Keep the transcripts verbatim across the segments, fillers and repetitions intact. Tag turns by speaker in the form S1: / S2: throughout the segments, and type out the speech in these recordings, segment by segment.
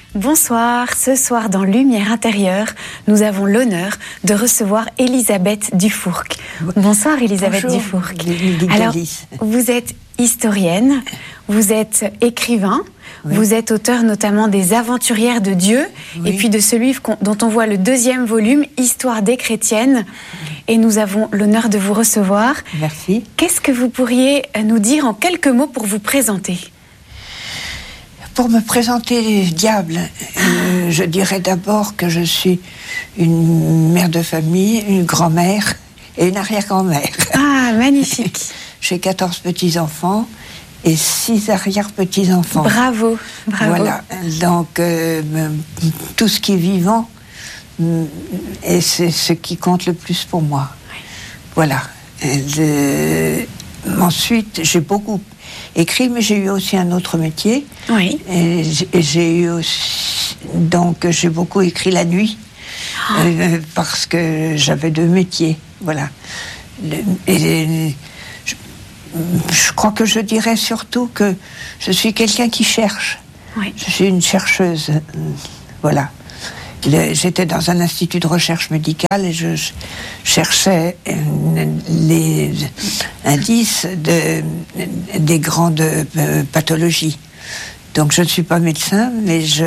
S1: Bonsoir, ce soir dans Lumière intérieure, nous avons l'honneur de recevoir Elisabeth Dufourcq. Bonsoir Elisabeth
S2: Bonjour.
S1: Dufourcq.
S2: Alors,
S1: vous êtes historienne, vous êtes écrivain, oui. Vous êtes auteur notamment des Aventurières de Dieu, oui. Et puis de ce livre dont on voit le deuxième volume, Histoire des chrétiennes. Et nous avons l'honneur de vous recevoir.
S2: Merci.
S1: Qu'est-ce que vous pourriez nous dire en quelques mots pour vous présenter ?
S2: Pour me présenter, diable, euh, je dirais d'abord que je suis une mère de famille, une grand-mère et une arrière-grand-mère.
S1: Ah, magnifique.
S2: J'ai quatorze petits-enfants et six arrière-petits-enfants.
S1: Bravo, bravo.
S2: Voilà, donc euh, tout ce qui est vivant, et c'est ce qui compte le plus pour moi. Oui. Voilà. Le... Ensuite, j'ai beaucoup écrit, mais j'ai eu aussi un autre métier.
S1: Oui.
S2: Et j'ai eu aussi... Donc, j'ai beaucoup écrit la nuit, oh. euh, parce que j'avais deux métiers. Voilà. Le... Et je... je crois que je dirais surtout que je suis quelqu'un qui cherche.
S1: Oui.
S2: Je suis une chercheuse. Voilà. J'étais dans un institut de recherche médicale et je cherchais les indices de, des grandes pathologies. Donc je ne suis pas médecin, mais je,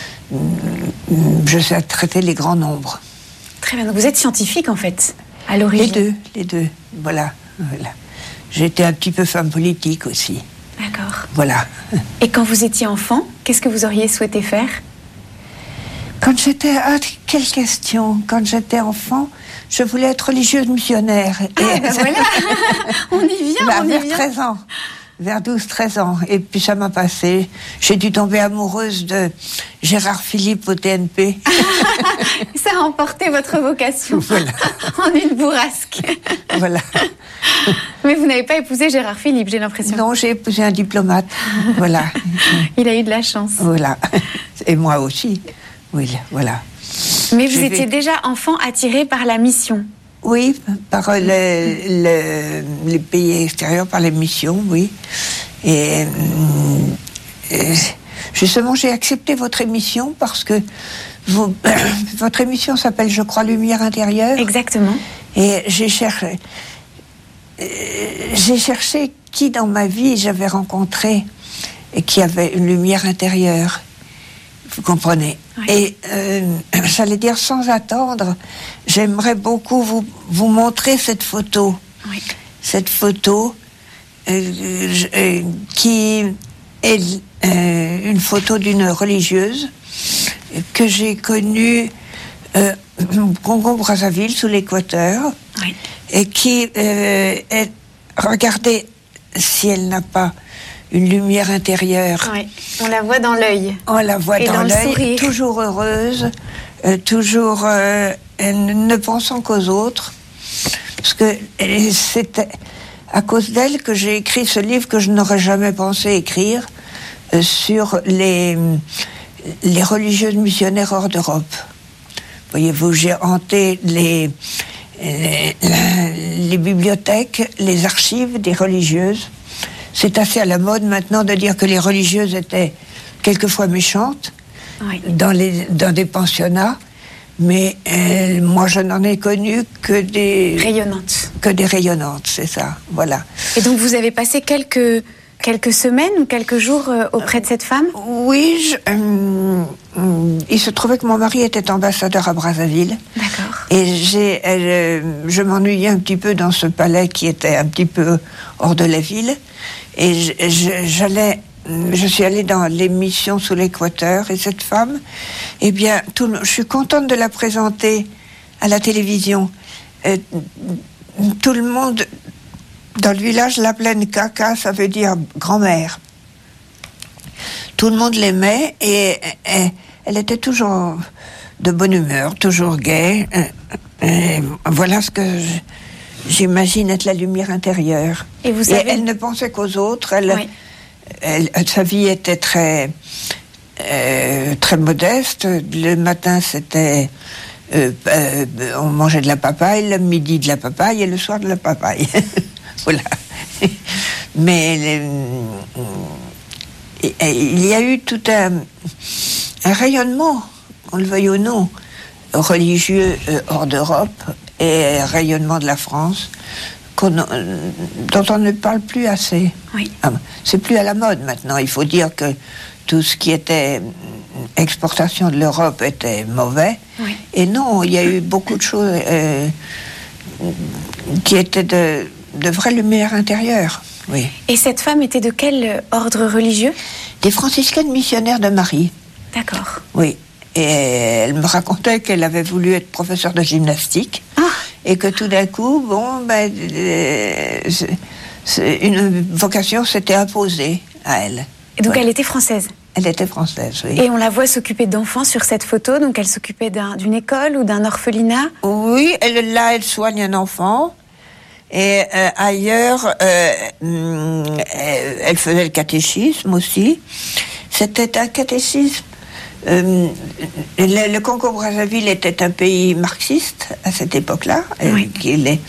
S2: je sais traiter les grands nombres.
S1: Très bien, donc vous êtes scientifique en fait, à l'origine.
S2: Les deux, les deux, voilà. voilà. J'étais un petit peu femme politique aussi.
S1: D'accord.
S2: Voilà.
S1: Et quand vous étiez enfant, qu'est-ce que vous auriez souhaité faire ?
S2: Quand j'étais... Ah, quelle question. Quand j'étais enfant, je voulais être religieuse missionnaire.
S1: Ah, et... ben voilà. On y vient,
S2: bah,
S1: on y
S2: vers
S1: vient.
S2: treize ans. Vers douze treize ans. Et puis ça m'a passé. J'ai dû tomber amoureuse de Gérard Philippe au T N P.
S1: Ça a emporté votre vocation.
S2: Voilà.
S1: En une bourrasque.
S2: Voilà.
S1: Mais vous n'avez pas épousé Gérard Philippe, j'ai l'impression.
S2: Non, j'ai épousé un diplomate. Voilà.
S1: Il a eu de la chance.
S2: Voilà. Et moi aussi. Oui, voilà.
S1: Mais vous
S2: je
S1: étiez
S2: vais... déjà
S1: enfant attiré par la mission.
S2: Oui, par le, le, les pays extérieurs, par les missions, oui. Et, et justement, j'ai accepté votre émission parce que vous, votre émission s'appelle, je crois, Lumière intérieure.
S1: Exactement.
S2: Et j'ai cherché, j'ai cherché qui dans ma vie j'avais rencontré et qui avait une lumière intérieure. Vous comprenez. Oui. Et euh, j'allais dire sans attendre, j'aimerais beaucoup vous, vous montrer cette photo.
S1: Oui.
S2: Cette photo euh, euh, qui est euh, une photo d'une religieuse que j'ai connue euh, au Congo-Brazzaville, sous l'Équateur,
S1: oui.
S2: Et qui euh, est... Regardez si elle n'a pas une lumière intérieure.
S1: Oui, on la voit dans l'œil.
S2: On la voit
S1: et
S2: dans, dans
S1: l'œil,
S2: toujours heureuse, euh, toujours euh, ne pensant qu'aux autres. Parce que c'est à cause d'elle que j'ai écrit ce livre que je n'aurais jamais pensé écrire euh, sur les, les religieuses missionnaires hors d'Europe. Voyez-vous, j'ai hanté les, les, les bibliothèques, les archives des religieuses. C'est assez à la mode maintenant de dire que les religieuses étaient quelquefois méchantes, oui. dans, les, dans des pensionnats, mais euh, moi je n'en ai connu que des...
S1: Rayonnantes.
S2: Que des rayonnantes, c'est ça, voilà.
S1: Et donc vous avez passé quelques, quelques semaines ou quelques jours euh, auprès de cette femme ?
S2: Oui, je, euh, euh, il se trouvait que mon mari était ambassadeur à Brazzaville.
S1: D'accord.
S2: Et j'ai, euh, je m'ennuyais un petit peu dans ce palais qui était un petit peu hors de la ville. Et je, je, j'allais, je suis allée dans les missions sous l'Équateur, et cette femme, eh bien, tout, je suis contente de la présenter à la télévision. Euh, tout le monde, dans le village, l'appelait Nkaka, ça veut dire grand-mère. Tout le monde l'aimait, et, et elle était toujours de bonne humeur, toujours gaie. Et, et voilà ce que... Je, J'imagine être la lumière intérieure.
S1: Et vous savez...
S2: Et elle ne pensait qu'aux autres. Elle,
S1: oui.
S2: elle, sa vie était très, euh, très modeste. Le matin, c'était... Euh, euh, on mangeait de la papaye, le midi de la papaye et le soir de la papaye. Voilà. Mais... Le, il y a eu tout un... un rayonnement, qu'on le veuille ou non, religieux euh, hors d'Europe et un rayonnement de la France qu'on, euh, dont on ne parle plus assez.
S1: Oui.
S2: Ah, c'est plus à la mode maintenant. Il faut dire que tout ce qui était exportation de l'Europe était mauvais.
S1: Oui.
S2: Et non, il y a eu beaucoup de choses euh, qui étaient de, de vraies lumières intérieures. Oui.
S1: Et cette femme était de quel ordre religieux?
S2: Des franciscaines missionnaires de Marie.
S1: D'accord.
S2: Oui. Et elle me racontait qu'elle avait voulu être professeure de gymnastique.
S1: Ah.
S2: Et que tout d'un coup, bon, ben, euh, c'est, c'est une vocation s'était imposée à elle.
S1: Et donc
S2: voilà.
S1: Elle était française?
S2: Elle était française, oui.
S1: Et on la voit s'occuper d'enfants sur cette photo, donc elle s'occupait d'un, d'une école ou d'un orphelinat?
S2: Oui, elle, là, elle soigne un enfant. Et euh, ailleurs, euh, elle, elle faisait le catéchisme aussi. C'était un catéchisme. Euh, le, le Congo-Brazzaville était un pays marxiste à cette époque-là.
S1: Oui.
S2: Et, et,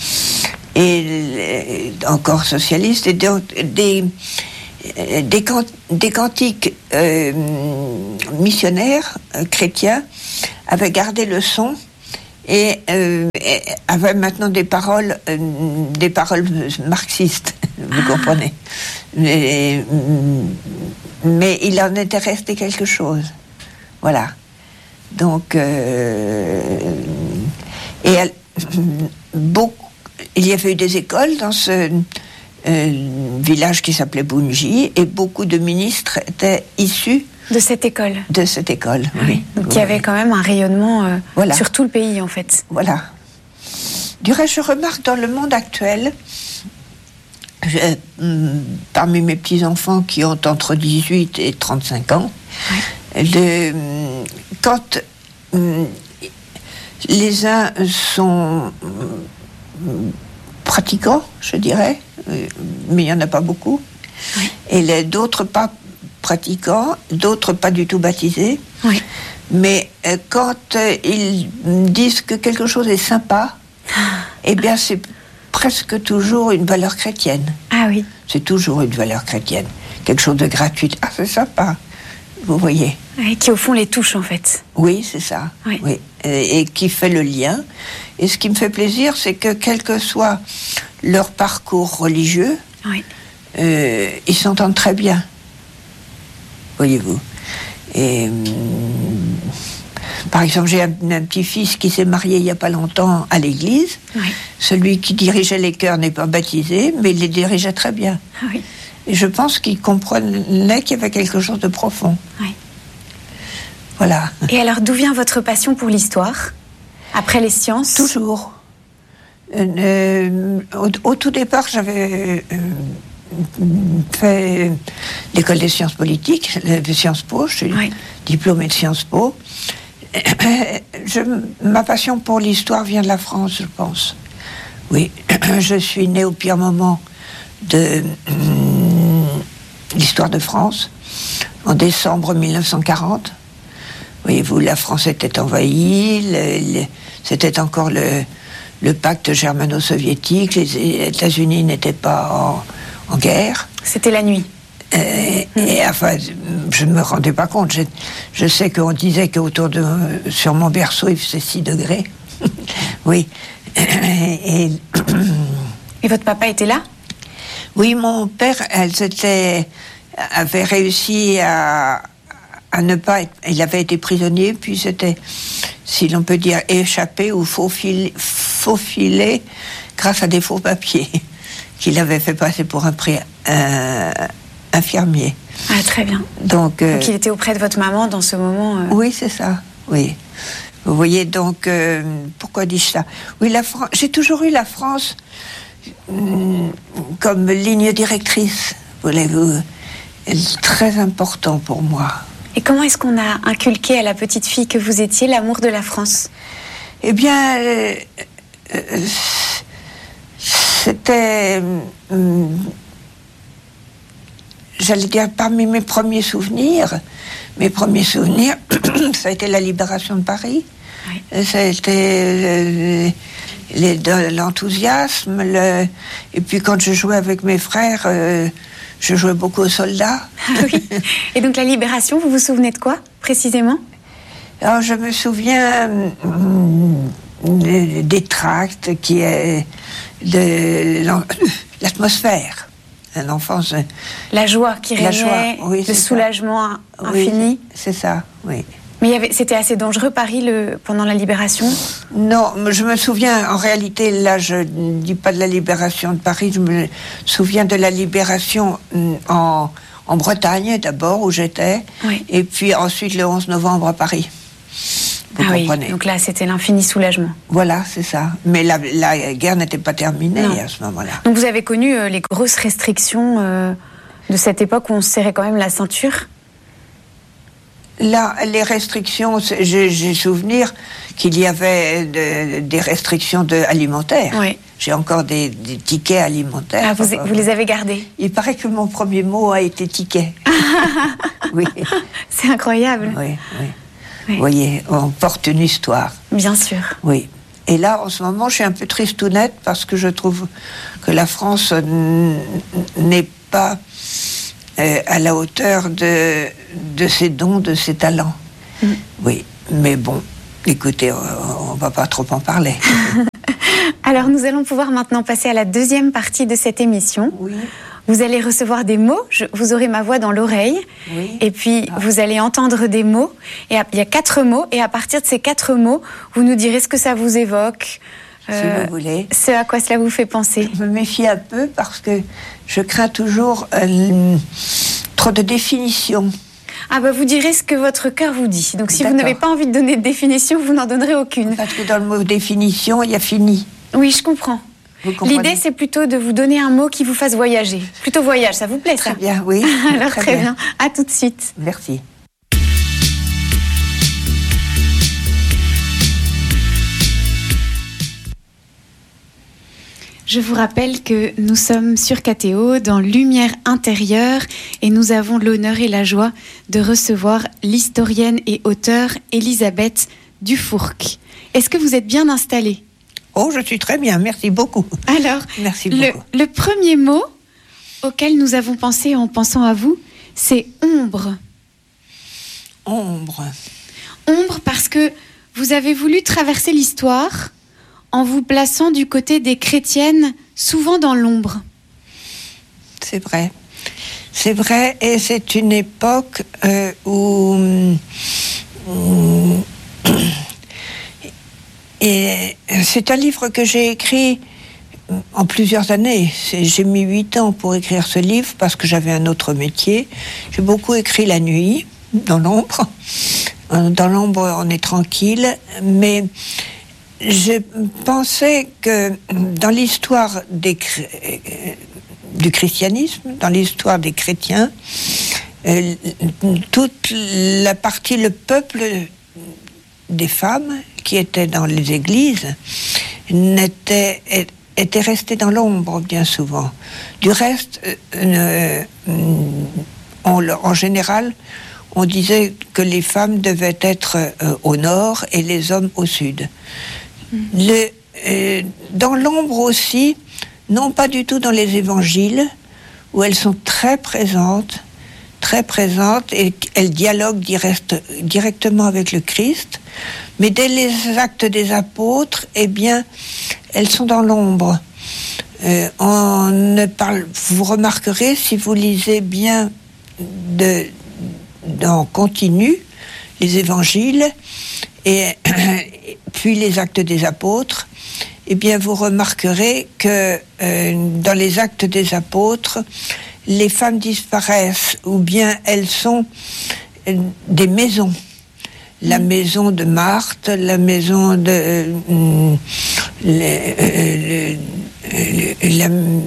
S2: et encore socialiste. Et des, des, des, can, des cantiques euh, missionnaires euh, chrétiens avaient gardé le son. Et, euh, et avait maintenant des paroles, euh, des paroles marxistes, vous ah. comprenez. Mais, mais il en était resté quelque chose, voilà. Donc, euh, et elle, beaucoup, il y avait eu des écoles dans ce euh, village qui s'appelait Bunji, et beaucoup de ministres étaient issus
S1: de cette école.
S2: De cette école, oui. oui.
S1: Donc il y avait quand même un rayonnement euh,
S2: voilà.
S1: sur tout le pays, en fait.
S2: Voilà. Du reste, je remarque dans le monde actuel, je, euh, parmi mes petits-enfants qui ont entre dix-huit et trente-cinq ans, ouais. le, quand euh, les uns sont euh, pratiquants, je dirais, euh, mais il n'y en a pas beaucoup, ouais. et les, d'autres pas pratiquants, d'autres pas du tout baptisés.
S1: Oui.
S2: Mais euh, quand euh, ils disent que quelque chose est sympa, eh bien c'est presque toujours une valeur chrétienne.
S1: Ah oui.
S2: C'est toujours une valeur chrétienne. Quelque chose de gratuit. Ah, c'est sympa. Vous voyez.
S1: Et qui au fond les touche en fait.
S2: Oui, c'est ça.
S1: Oui.
S2: Oui. Et, et qui fait le lien. Et ce qui me fait plaisir, c'est que quel que soit leur parcours religieux,
S1: oui.
S2: euh, ils s'entendent très bien. Voyez-vous. Et hum, par exemple, j'ai un, un petit-fils qui s'est marié il n'y a pas longtemps à l'église.
S1: Oui.
S2: Celui qui dirigeait les chœurs n'est pas baptisé, mais il les dirigeait très bien.
S1: Oui.
S2: Et je pense qu'il comprenait qu'il y avait quelque chose de profond.
S1: Oui.
S2: Voilà.
S1: Et alors, d'où vient votre passion pour l'histoire? Après les sciences?
S2: Toujours. Euh, euh, au, au tout départ, j'avais... Euh, fait l'école des sciences politiques, de Sciences Po, je suis oui. diplômée de Sciences Po. Je, ma passion pour l'histoire vient de la France, je pense. Oui, je suis née au pire moment de l'histoire de France, en décembre mille neuf cent quarante. Voyez-vous, la France était envahie, le, le, c'était encore le, le pacte germano-soviétique, les États-Unis n'étaient pas en en guerre.
S1: C'était la nuit.
S2: Euh, mmh. Et enfin, je ne me rendais pas compte. Je, je sais qu'on disait qu'autour de, sur mon berceau, il faisait six degrés. Oui. Et, et,
S1: et votre papa était là?
S2: Oui, mon père, elles étaient, avait réussi à, à ne pas être... Il avait été prisonnier, puis c'était, si l'on peut dire, échappé ou faufilé, faufilé grâce à des faux papiers qu'il avait fait passer pour un, pré, un infirmier.
S1: Ah, très bien.
S2: Donc, euh,
S1: donc il était auprès de votre maman dans ce moment euh...
S2: Oui, c'est ça, oui. Vous voyez, donc, euh, pourquoi dis-je ça? Oui, la France, j'ai toujours eu la France hum, comme ligne directrice, voulez-vous, très important pour moi.
S1: Et comment est-ce qu'on a inculqué à la petite fille que vous étiez l'amour de la France?
S2: Eh bien... Euh, euh, C'était, euh, j'allais dire, parmi mes premiers souvenirs, mes premiers souvenirs, ça a été la libération de Paris, oui. Ça a été euh, les, de, l'enthousiasme, le, et puis quand je jouais avec mes frères, euh, Je jouais beaucoup aux soldats.
S1: Ah oui. Et donc la Libération, vous vous souvenez de quoi, précisément?
S2: Alors, je me souviens des, des tracts qui est de l'atmosphère. Un enfant...
S1: La joie qui régnait, oui, le soulagement ça. Infini.
S2: Oui, c'est ça, oui.
S1: Mais il y avait, c'était assez dangereux, Paris, le, pendant la Libération?
S2: Non, je me souviens, en réalité, là, je ne dis pas de la Libération de Paris, je me souviens de la Libération en, en Bretagne, d'abord, où j'étais, oui. Et puis ensuite le onze novembre à Paris. Vous
S1: ah
S2: comprenez.
S1: Oui, donc là, c'était l'infini soulagement.
S2: Voilà, c'est ça. Mais la, la guerre n'était pas terminée non. à ce moment-là.
S1: Donc vous avez connu euh, les grosses restrictions euh, de cette époque où on se serrait quand même la ceinture?
S2: Là, les restrictions, j'ai, j'ai souvenir qu'il y avait de, des restrictions de, alimentaires.
S1: Oui.
S2: J'ai encore des, des tickets alimentaires.
S1: Ah, vous, vous les avez gardés?
S2: Il paraît que mon premier mot a été ticket. Oui.
S1: C'est incroyable.
S2: Oui, oui. Oui. Vous voyez, on porte une histoire.
S1: Bien sûr.
S2: Oui. Et là, en ce moment, je suis un peu tristounette parce que je trouve que la France n- n'est pas euh, à la hauteur de, de ses dons, de ses talents. Mm. Oui, mais bon, écoutez, on ne va pas trop en parler.
S1: Alors, nous allons pouvoir maintenant passer à la deuxième partie de cette émission.
S2: Oui.
S1: Vous allez recevoir des mots, je, vous aurez ma voix dans l'oreille, oui. Et puis ah. vous allez entendre des mots. Et il y a quatre mots, et à partir de ces quatre mots, vous nous direz ce que ça vous évoque,
S2: si euh, vous voulez.
S1: Ce à quoi cela vous fait penser.
S2: Je me méfie un peu parce que je crains toujours euh, trop de définitions.
S1: Ah bah vous direz ce que votre cœur vous dit. Donc si D'accord. Vous n'avez pas envie de donner de définition, vous n'en donnerez aucune.
S2: Parce que dans le mot définition, il y a fini.
S1: Oui, je comprends. L'idée, c'est plutôt de vous donner un mot qui vous fasse voyager. Plutôt voyage, ça vous plaît, ça?
S2: Très bien, oui.
S1: Alors, très, très bien. bien. À tout de suite.
S2: Merci.
S1: Je vous rappelle que nous sommes sur K T O, dans Lumière intérieure, et nous avons l'honneur et la joie de recevoir l'historienne et auteure Elisabeth Dufourcq. Est-ce que vous êtes bien installée?
S2: Oh, je suis très bien, merci beaucoup.
S1: Alors,
S2: merci
S1: le,
S2: beaucoup.
S1: le premier mot auquel nous avons pensé en pensant à vous, c'est ombre.
S2: Ombre.
S1: Ombre parce que vous avez voulu traverser l'histoire en vous plaçant du côté des chrétiennes, souvent dans l'ombre.
S2: C'est vrai. C'est vrai, et c'est une époque euh, où... où Et c'est un livre que j'ai écrit en plusieurs années. C'est, j'ai mis huit ans pour écrire ce livre parce que j'avais un autre métier. J'ai beaucoup écrit la nuit, dans l'ombre. Dans l'ombre, on est tranquille. Mais je pensais que dans l'histoire des, du christianisme, dans l'histoire des chrétiens, euh, toute la partie, le peuple des femmes qui étaient dans les églises n'étaient, étaient restées dans l'ombre bien souvent. Du reste, euh, on, en général, on disait que les femmes devaient être euh, au nord et les hommes au sud. Mmh. Le, euh, dans l'ombre aussi, non pas du tout dans les évangiles, où elles sont très présentes, très présentes, et elles dialoguent direct, directement avec le Christ, mais dès les actes des apôtres, eh bien, elles sont dans l'ombre. Euh, on ne parle, vous remarquerez, si vous lisez bien de, en continu les évangiles, et puis les actes des apôtres, eh bien, vous remarquerez que euh, dans les actes des apôtres, les femmes disparaissent, ou bien elles sont euh, des maisons. La mmh. maison de Marthe, la maison de... Euh, les, euh, le, la,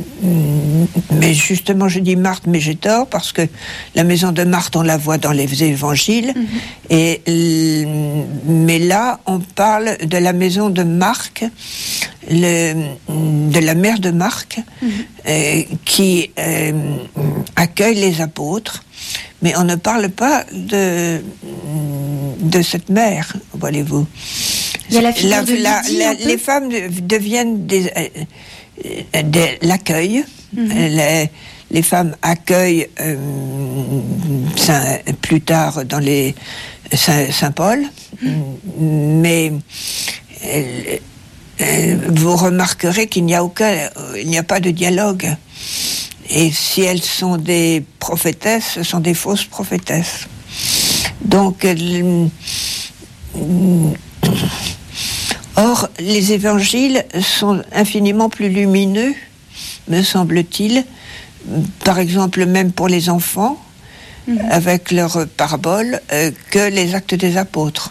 S2: mais justement, je dis Marthe, mais j'ai tort, parce que la maison de Marthe, on la voit dans les évangiles. Mmh. Et, mais là, on parle de la maison de Marc, le, de la mère de Marc, mmh. euh, qui euh, accueille les apôtres. Mais on ne parle pas de, de cette mère, voyez-vous.
S1: Il y a la figure la, de
S2: la,
S1: Lydie,
S2: la, les femmes deviennent des, euh, de l'accueil. Mm-hmm. Les, les femmes accueillent euh, Saint, plus tard dans les Saint, Saint-Paul, mmh. mais euh, euh, vous remarquerez qu'il n'y a aucun, il n'y a pas de dialogue. Et si elles sont des prophétesses, ce sont des fausses prophétesses. Donc, euh, or, les évangiles sont infiniment plus lumineux, me semble-t-il, par exemple même pour les enfants, mmh. avec leurs paraboles, euh, que les actes des apôtres.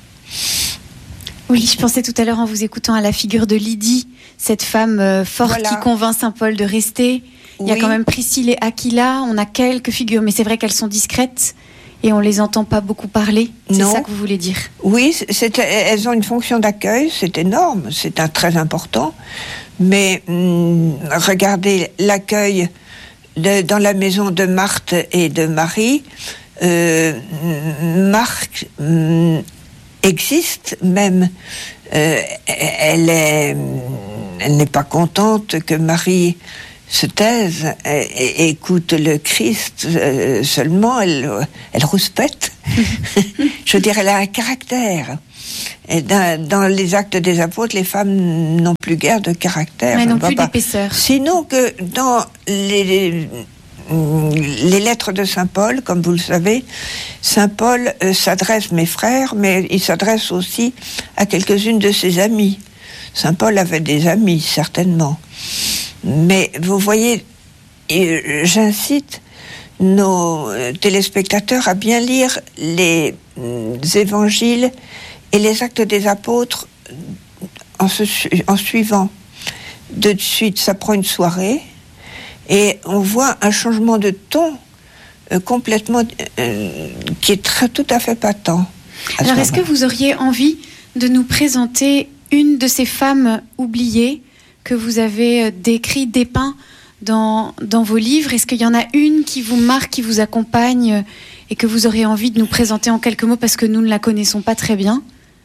S1: Oui, je pensais tout à l'heure en vous écoutant à la figure de Lydie, cette femme euh, forte voilà. qui convainc saint Paul de rester. Il oui. y a quand même Priscille et Aquila, on a quelques figures, mais c'est vrai qu'elles sont discrètes et on les entend pas beaucoup parler. C'est non. ça que vous voulez dire?
S2: Oui, c'est, elles ont une fonction d'accueil, c'est énorme, c'est un, très important. Mais hum, regardez l'accueil de, dans la maison de Marthe et de Marie. Euh, Marthe hum, existe même. Euh, elle est, elle n'est pas contente que Marie se taise et, et écoute le Christ euh, seulement, elle, elle rouspète. Je veux dire, elle a un caractère. Et dans, dans les actes des apôtres, les femmes n'ont plus guère de caractère.
S1: Mais non plus d'épaisseur.
S2: Sinon que dans les, les, les lettres de saint Paul, comme vous le savez, saint Paul euh, s'adresse, mes frères, mais il s'adresse aussi à quelques-unes de ses amies. Saint Paul avait des amis, certainement. Mais vous voyez, et j'incite nos téléspectateurs à bien lire les évangiles et les actes des apôtres en, se, en suivant. De suite, ça prend une soirée et on voit un changement de ton euh, complètement euh, qui est très, tout à fait patent.
S1: Alors, est-ce que vous auriez envie de nous présenter une de ces femmes oubliées que vous avez décrit, dépeint dans, dans vos livres? Est-ce qu'il y en a une qui vous marque, qui vous accompagne et que vous aurez envie de nous présenter en quelques mots parce que nous ne la connaissons pas très bien?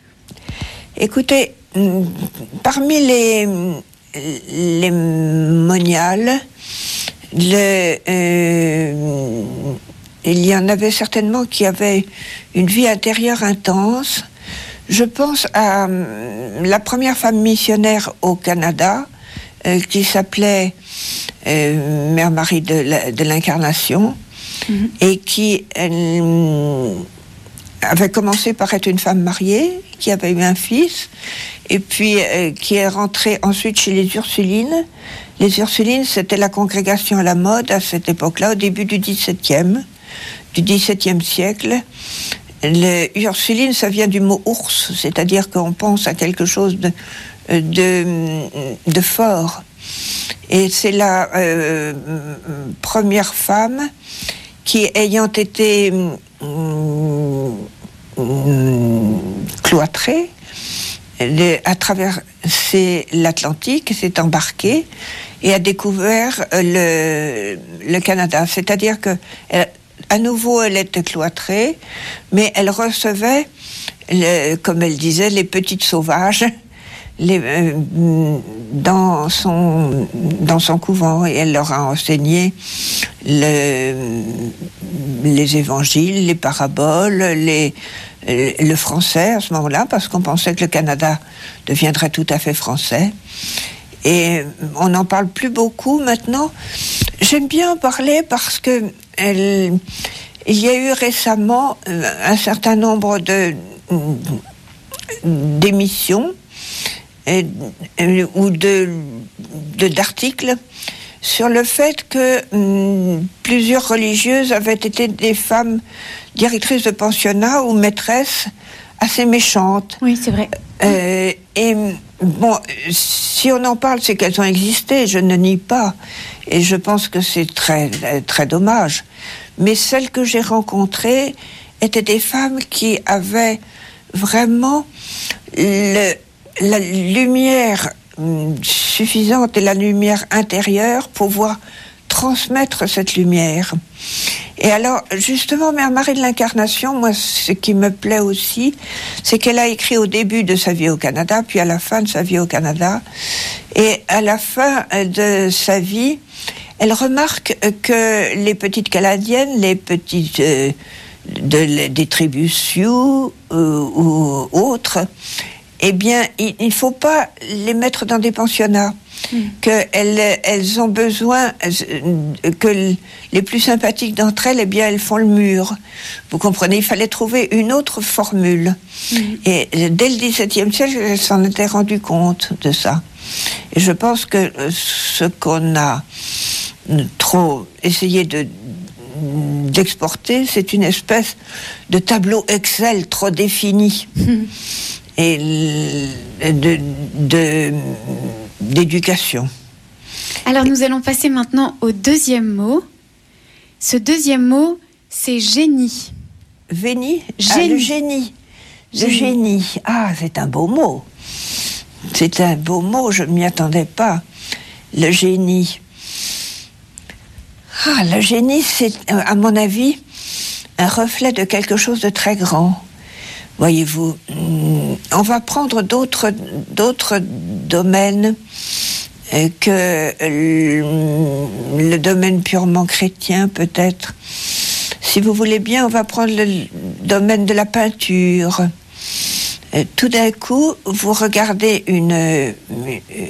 S2: Écoutez, parmi les, les moniales, le, euh, il y en avait certainement qui avaient une vie intérieure intense. Je pense à euh, la première femme missionnaire au Canada, euh, qui s'appelait euh, Mère Marie de, la, de l'Incarnation, mm-hmm. et qui euh, avait commencé par être une femme mariée, qui avait eu un fils, et puis euh, qui est rentrée ensuite chez les Ursulines. Les Ursulines, c'était la congrégation à la mode à cette époque-là, au début du dix-septième, du dix-septième siècle. Le Ursuline, ça vient du mot ours, c'est-à-dire qu'on pense à quelque chose de, de, de fort. Et c'est la euh, première femme qui, ayant été euh, cloîtrée, a traversé l'Atlantique, s'est embarquée et a découvert le, le Canada. C'est-à-dire que elle, à nouveau, elle était cloîtrée, mais elle recevait, le, comme elle disait, les petites sauvages les, euh, dans, son, dans son couvent, et elle leur a enseigné le, les évangiles, les paraboles, les, le français à ce moment-là, parce qu'on pensait que le Canada deviendrait tout à fait français. Et on n'en parle plus beaucoup maintenant. J'aime bien en parler parce que elle, il y a eu récemment un certain nombre de, d'émissions et, ou de, de, d'articles sur le fait que hum, plusieurs religieuses avaient été des femmes directrices de pensionnats ou maîtresses assez méchantes.
S1: Oui, c'est vrai.
S2: Euh, et bon, si on en parle, c'est qu'elles ont existé, je ne nie pas. Et je pense que c'est très, très dommage. Mais celles que j'ai rencontrées étaient des femmes qui avaient vraiment le, la lumière suffisante et la lumière intérieure pour pouvoir transmettre cette lumière. Et alors, justement, Mère Marie de l'Incarnation, moi, ce qui me plaît aussi, c'est qu'elle a écrit au début de sa vie au Canada, puis à la fin de sa vie au Canada. Et à la fin de sa vie, elle remarque que les petites Canadiennes, les petites euh, de, des tribus Sioux euh, ou autres, eh bien, il ne faut pas les mettre dans des pensionnats. Mmh. Qu'elles elles ont besoin, que les plus sympathiques d'entre elles, eh bien, elles font le mur. Vous comprenez, il fallait trouver une autre formule. Mmh. Et dès le dix-septième siècle, elles s'en étaient rendues compte de ça. Et je pense que ce qu'on a trop essayé de, d'exporter, c'est une espèce de tableau Excel trop défini. Mmh. Et de, de, d'éducation.
S1: Alors nous allons passer maintenant au deuxième mot. Ce deuxième mot, c'est génie.
S2: Véni ?
S1: Génie.
S2: Ah, le génie. Le génie. génie. Ah, c'est un beau mot. C'est un beau mot, je ne m'y attendais pas. Le génie. Ah, le génie, c'est, à mon avis, un reflet de quelque chose de très grand. Voyez-vous, on va prendre d'autres, d'autres domaines que le domaine purement chrétien, peut-être. Si vous voulez bien, on va prendre le domaine de la peinture. Tout d'un coup, vous regardez une,